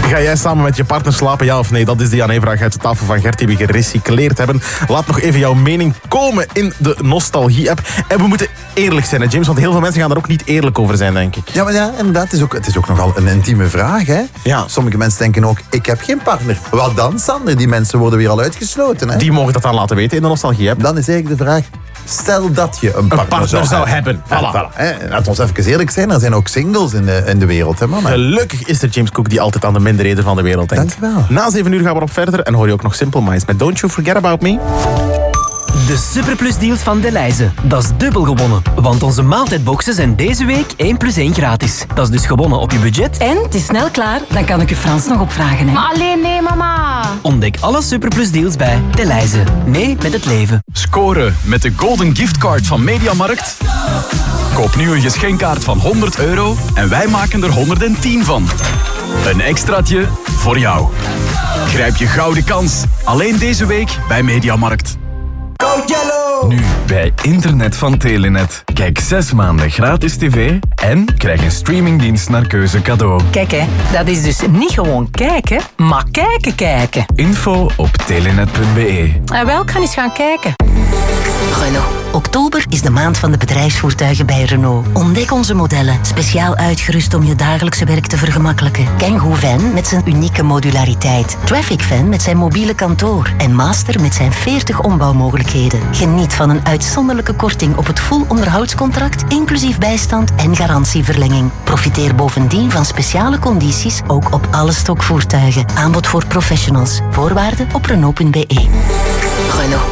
Ga jij samen met je partner slapen, ja of nee? Dat is de ja-nee-vraag uit de tafel van Gert die we gerecycleerd hebben. Laat nog even jouw mening komen in de Nostalgie-app. En we moeten eerlijk zijn, hè, James, want heel veel mensen gaan er ook niet eerlijk over zijn, denk ik. Ja, maar ja, inderdaad, het is ook nogal een intieme vraag, hè? Ja. Sommige mensen denken ook, ik heb geen partner. Wat dan, Sander? Die mensen worden weer al uitgesloten, hè? Die mogen dat dan laten weten in de Nostalgie-app. Dan is eigenlijk de vraag, stel dat je een partner zou hebben. Voilà. Hè? Laten we ons even eerlijk zijn, er zijn ook singles in de wereld, hè, mannen? Gelukkig is er James Cook die altijd aan de minderheden van de wereld denkt. Dankjewel. Na 7 uur gaan we erop verder en hoor je ook nog Simple Minds met Don't You Forget About Me. De Superplus deals van Delhaize. Dat is dubbel gewonnen. Want onze maaltijdboxen zijn deze week 1 + 1 gratis. Dat is dus gewonnen op je budget. En het is snel klaar, dan kan ik u Frans nog opvragen. Hè? Maar alleen nee, mama. Ontdek alle Superplus deals bij Delhaize. Mee met het leven. Scoren met de Golden Gift Card van Mediamarkt. Koop nu een geschenkkaart van €100 en wij maken er 110 van. Een extraatje voor jou. Grijp je gouden kans. Alleen deze week bij Mediamarkt. Nu bij internet van Telenet. Kijk 6 maanden gratis tv en krijg een streamingdienst naar keuze cadeau. Kijk, hè, dat is dus niet gewoon kijken, maar kijken. Info op telenet.be. En wel, ik ga eens gaan kijken. Renault. Oktober is de maand van de bedrijfsvoertuigen bij Renault. Ontdek onze modellen, speciaal uitgerust om je dagelijkse werk te vergemakkelijken. Kangoo Van met zijn unieke modulariteit. Traffic Van met zijn mobiele kantoor. En Master met zijn 40 ombouwmogelijkheden. Geniet van een uitzonderlijke korting op het full onderhoudscontract, inclusief bijstand en garantieverlenging. Profiteer bovendien van speciale condities, ook op alle stokvoertuigen. Aanbod voor professionals. Voorwaarden op Renault.be. Renault.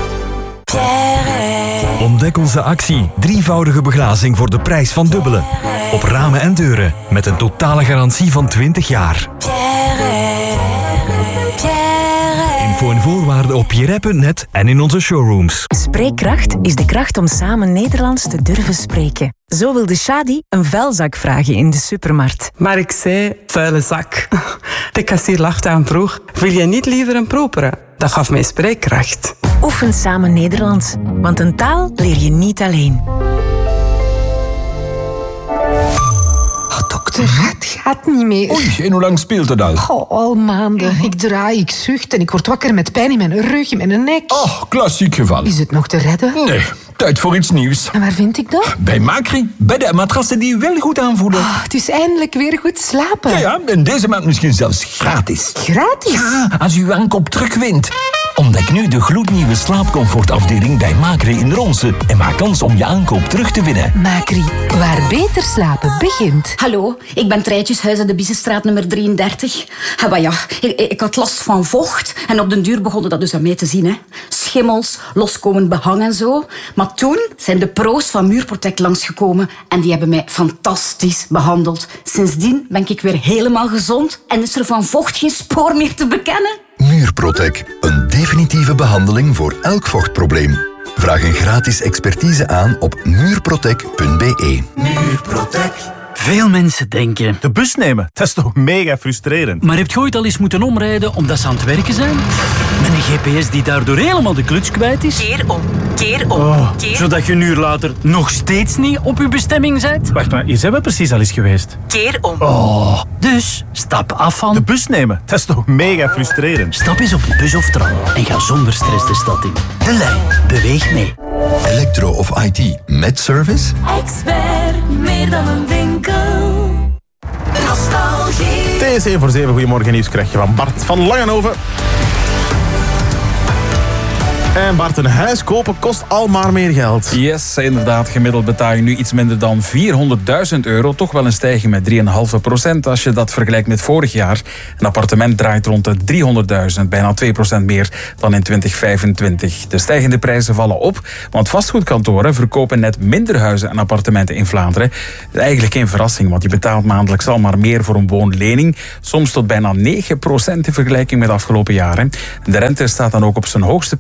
Ontdek onze actie. 3-voudige beglazing voor de prijs van dubbele. Op ramen en deuren. Met een totale garantie van 20 jaar. Info en voorwaarden op pierre.net en in onze showrooms. Spreekkracht is de kracht om samen Nederlands te durven spreken. Zo wilde Shadi een vuilzak vragen in de supermarkt. Maar ik zei, vuile zak. De kassier lachte en vroeg, wil je niet liever een propere? Dat gaf mij spreekkracht. Oefen samen Nederlands, want een taal leer je niet alleen. Oh, dokter, het gaat niet meer. Oei, en hoe lang speelt het al? Oh, al maanden. Ik draai, ik zucht en ik word wakker met pijn in mijn rug, in mijn nek. Oh, klassiek geval. Is het nog te redden? Nee, tijd voor iets nieuws. En waar vind ik dat? Bij Macri, bij de matrassen die wel goed aanvoelen. Oh, het is eindelijk weer goed slapen. Ja, en deze maand misschien zelfs gratis. Gratis? Ja, als u uw aankoop terugwint. Ontdek nu de gloednieuwe slaapcomfortafdeling bij Macri in Ronse en maak kans om je aankoop terug te winnen. Macri, waar beter slapen begint. Hallo, ik ben Treitjeshuis in de Biezenstraat nummer 33. Maar ja, ik had last van vocht en op den duur begonnen dat dus aan mij te zien. Hè. Schimmels, loskomend behang en zo. Maar toen zijn de pro's van Muurprotect langsgekomen en die hebben mij fantastisch behandeld. Sindsdien ben ik weer helemaal gezond en is er van vocht geen spoor meer te bekennen. Muurprotect, een definitieve behandeling voor elk vochtprobleem. Vraag een gratis expertise aan op muurprotect.be. Muurprotect. Veel mensen denken... De bus nemen, dat is toch mega frustrerend. Maar heb je ooit al eens moeten omrijden omdat ze aan het werken zijn? Met een GPS die daardoor helemaal de kluts kwijt is? Keer om. Zodat je een uur later nog steeds niet op je bestemming bent? Wacht maar, hier zijn we precies al eens geweest. Keer om. Dus stap af van... De bus nemen, dat is toch mega frustrerend. Stap eens op de bus of tram en ga zonder stress de stad in. De Lijn. Beweeg mee. Elektro of IT met service? Expert, meer dan een winkel. Nostalgie. TC voor 7, goedemorgen nieuws krijg je van Bart van Langenhoven. En Bart, een huis kopen kost al maar meer geld. Yes, inderdaad. Gemiddeld betaal je nu iets minder dan €400.000. Toch wel een stijging met 3,5% als je dat vergelijkt met vorig jaar. Een appartement draait rond de €300.000, bijna 2% meer dan in 2025. De stijgende prijzen vallen op, want vastgoedkantoren verkopen net minder huizen en appartementen in Vlaanderen. Dat is eigenlijk geen verrassing, want je betaalt maandelijks al maar meer voor een woonlening. Soms tot bijna 9% in vergelijking met de afgelopen jaren. De rente staat dan ook op zijn hoogste peil in 15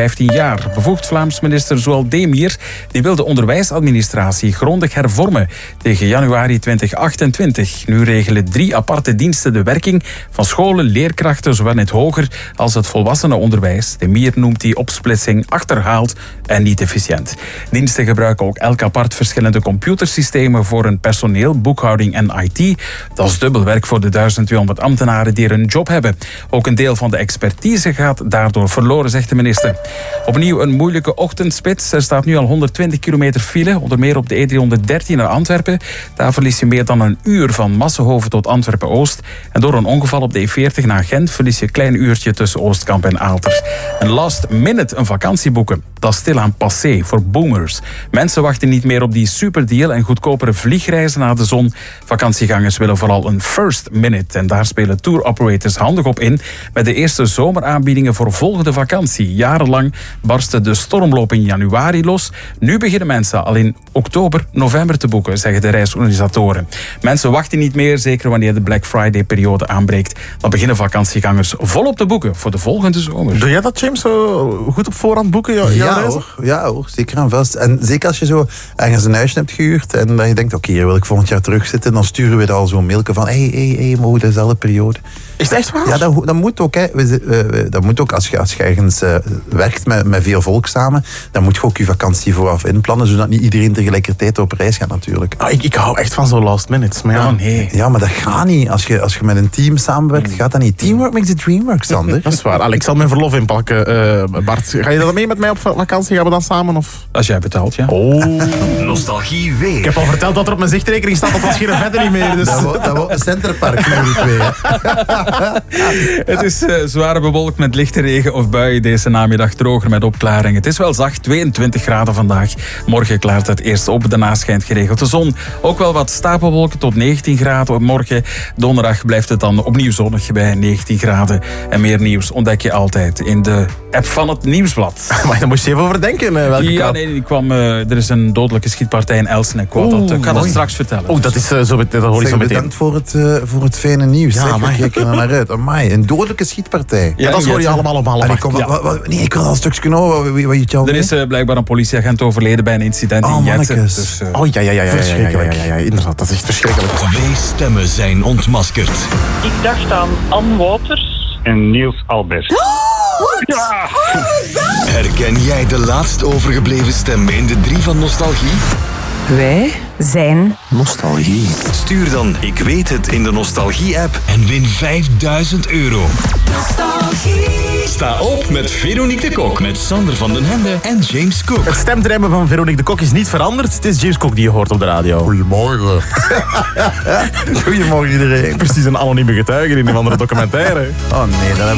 15 jaar. Bevoegd Vlaams minister Zoal Demir die wil de onderwijsadministratie grondig hervormen tegen januari 2028. Nu regelen 3 aparte diensten de werking van scholen, leerkrachten, zowel in het hoger als het volwassenenonderwijs. Demir noemt die opsplitsing achterhaald en niet efficiënt. Diensten gebruiken ook elk apart verschillende computersystemen voor hun personeel, boekhouding en IT. Dat is dubbel werk voor de 1200 ambtenaren die er een job hebben. Ook een deel van de expertise gaat daardoor verloren, zegt de minister. Opnieuw een moeilijke ochtendspits. Er staat nu al 120 kilometer file, onder meer op de E313 naar Antwerpen. Daar verlies je meer dan een uur van Massenhoven tot Antwerpen-Oost. En door een ongeval op de E40 naar Gent verlies je een klein uurtje tussen Oostkamp en Aalter. En last minute een vakantie boeken, dat is stilaan passé voor boomers. Mensen wachten niet meer op die superdeal en goedkopere vliegreizen naar de zon. Vakantiegangers willen vooral een first minute. En daar spelen tour operators handig op in met de eerste zomeraanbiedingen voor volgende vakantie. Jarenlang barstte de stormloop in januari los. Nu beginnen mensen al in oktober, november te boeken, zeggen de reisorganisatoren. Mensen wachten niet meer, zeker wanneer de Black Friday-periode aanbreekt. Dan beginnen vakantiegangers volop te boeken voor de volgende zomer. Doe jij dat, James, zo goed op voorhand boeken? Ja hoor, zeker en vast. En zeker als je zo ergens een huisje hebt gehuurd en dat je denkt, oké, hier wil ik volgend jaar terugzitten, dan sturen we al zo'n mailje van, hey, mogen dezelfde periode. Is het echt waar? Ja, dat moet ook. Hè. Dat moet ook als je ergens werkt met veel volk samen, dan moet je ook je vakantie vooraf inplannen, zodat niet iedereen tegelijkertijd op reis gaat natuurlijk. Ik hou echt van zo'n last minutes. Maar ja, nee. Ja, maar dat gaat niet. Als je met een team samenwerkt, gaat dat niet. Teamwork makes the dream work, Sander. Dat is waar. Alex, ik zal mijn verlof inpakken. Bart, ga je dat mee met mij op vakantie? Gaan we dan samen? Of? Als jij betaalt, ja. Oh. Nostalgie weer. Ik heb al verteld dat er op mijn zichtrekening staat, dat was geen verder niet meer. Dus. Dat wordt een centerpark voor die twee. Het is zwaar bewolkt met lichte regen of buien. Deze namiddag droger met opklaringen. Het is wel zacht, 22 graden vandaag. Morgen klaart het eerst op, daarna schijnt geregeld de zon. Ook wel wat stapelwolken tot 19 graden morgen. Donderdag blijft het dan opnieuw zonnig bij 19 graden. En meer nieuws ontdek je altijd in de app van het Nieuwsblad. Maar daar moest je even over denken. Er is een dodelijke schietpartij in Elsen. Ik ga dat straks vertellen. Dat is dat hoor ik zo meteen. Bedankt voor het fijne nieuws. Ja, we kijken er naar uit. Amai, een dodelijke schietpartij. Ja, dat hoor je allemaal op half acht. Nee, ik wil al een stukje horen wat je telt. Er is blijkbaar een politieagent overleden bij een incident in Jetten. Dus, Verschrikkelijk. Ja, inderdaad, dat is echt verschrikkelijk. 2 stemmen zijn ontmaskerd. Ik dacht aan Ann Wouters en Niels Albert. Ja! Herken jij de laatst overgebleven stem in de 3 van Nostalgie? Wij zijn Nostalgie. Stuur dan Ik weet het in de Nostalgie-app en win €5000. Nostalgie. Sta op met Veronique de Kok, met Sander van den Hende en James Cook. Het stemtrimmen van Veronique de Kok is niet veranderd. Het is James Cook die je hoort op de radio. Goedemorgen. Goedemorgen iedereen. Precies een anonieme getuige in een andere documentaire. Oh nee, dat hebben